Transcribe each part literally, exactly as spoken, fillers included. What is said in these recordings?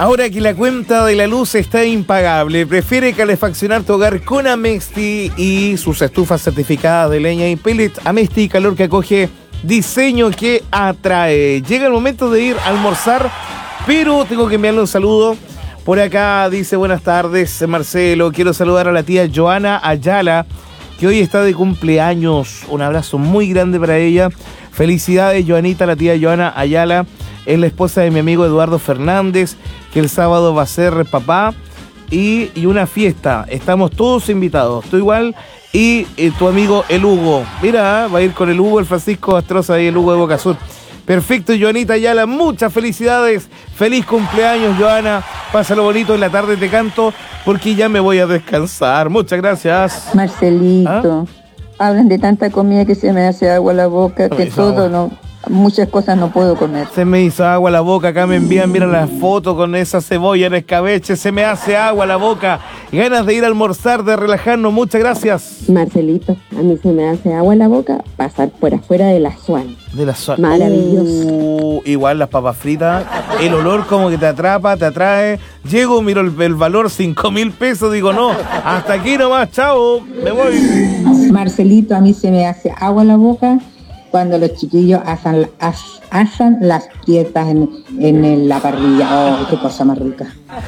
Ahora que la cuenta de la luz está impagable, prefiere calefaccionar tu hogar con Amesti y sus estufas certificadas de leña y pellet. Amesti, calor que acoge, diseño que atrae. Llega el momento de ir a almorzar, pero tengo que enviarle un saludo. Por acá dice, buenas tardes, Marcelo. Quiero saludar a la tía Joana Ayala, que hoy está de cumpleaños. Un abrazo muy grande para ella. Felicidades, Joanita, la tía Joana Ayala. Es la esposa de mi amigo Eduardo Fernández, que el sábado va a ser papá y, y una fiesta. Estamos todos invitados, tú igual y eh, tu amigo el Hugo. Mira, va a ir con el Hugo, el Francisco Astroza y el Hugo de Boca Sur. Perfecto, Joanita Ayala, muchas felicidades. Feliz cumpleaños, Joana. Pásalo bonito, en la tarde te canto porque ya me voy a descansar. Muchas gracias. Marcelito, ¿Ah? hablan de tanta comida que se me hace agua la boca, que todo no... Muchas cosas no puedo comer. Se me hizo agua la boca, acá me envían, mira la foto con esa cebolla en escabeche, se me hace agua la boca. Ganas de ir a almorzar, de relajarnos, muchas gracias. Marcelito, a mí se me hace agua la boca pasar por afuera de la Swan. De la Swan. Maravilloso. Uh, igual las papas fritas, el olor como que te atrapa, te atrae. Llego, miro el, el valor, cinco mil pesos, digo no, hasta aquí nomás, chao, me voy. Marcelito, a mí se me hace agua la boca cuando los chiquillos asan, as, asan las prietas en, en la parrilla. ¡Oh, qué cosa más rica!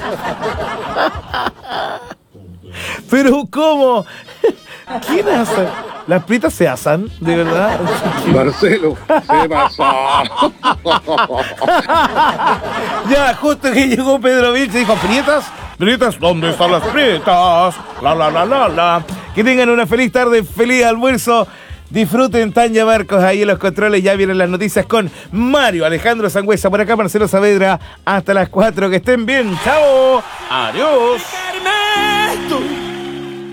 ¿Pero cómo? ¿Quién asa? ¿Las prietas se asan? ¿De verdad? Marcelo, se pasó. Ya, justo que llegó Pedro Vilche y dijo, ¿prietas? ¿Prietas? ¿Dónde están las prietas? La, la, la, la, la. Que tengan una feliz tarde, feliz almuerzo. Disfruten, Tanya Marcos ahí en los controles. Ya vienen las noticias con Mario Alejandro Sangüesa. Por acá Marcelo Saavedra. Hasta las cuatro. Que estén bien. Chao. Adiós.